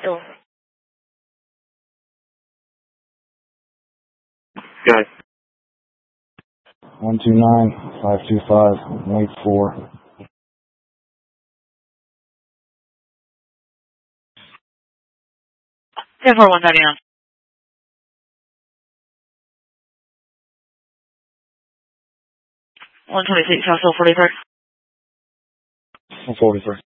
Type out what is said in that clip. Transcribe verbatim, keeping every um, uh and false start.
Go. Good. one two nine, five two five, wait four. ten four one thirty-nine. one twenty-six, House forty-three. one forty-three.